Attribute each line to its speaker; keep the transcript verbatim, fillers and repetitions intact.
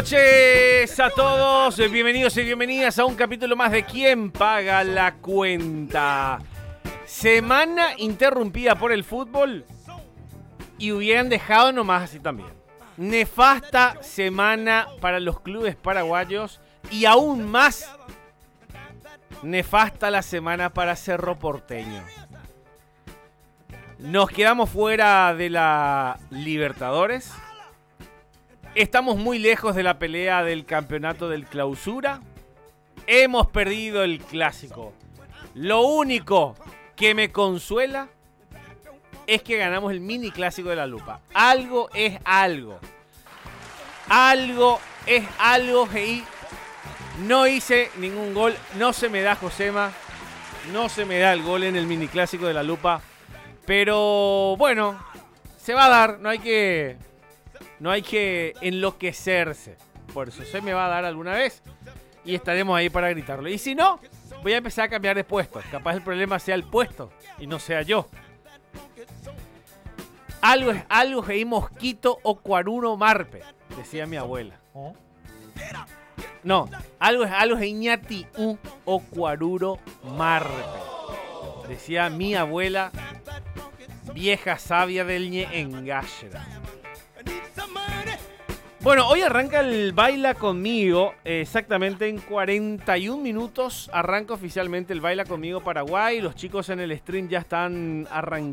Speaker 1: noches a todos, bienvenidos y bienvenidas a un capítulo más de ¿Quién paga la cuenta? Semana interrumpida por el fútbol y hubieran dejado nomás así también. Nefasta semana para los clubes paraguayos y aún más nefasta la semana para Cerro Porteño. Nos quedamos fuera de la Libertadores. Estamos muy lejos de la pelea del campeonato del Clausura. Hemos perdido el clásico. Lo único que me consuela es que ganamos el mini clásico de la Lupa. Algo es algo. Algo es algo. Y no hice ningún gol. No se me da Josema. No se me da el gol en el mini clásico de la Lupa. Pero bueno, se va a dar. No hay que... No hay que enloquecerse. Por eso se me va a dar alguna vez. Y estaremos ahí para gritarlo. Y si no, voy a empezar a cambiar de puesto. Capaz el problema sea el puesto y no sea yo. Algo es algo que hay mosquito o cuaruno marpe, decía mi abuela. No, algo es algo que iñati u o cuaruro marpe, decía mi abuela, vieja sabia del ñe engashera. Bueno, hoy arranca el Baila Conmigo, exactamente en cuarenta y un minutos arranca oficialmente el Baila Conmigo Paraguay. Los chicos en el stream ya están arrancando.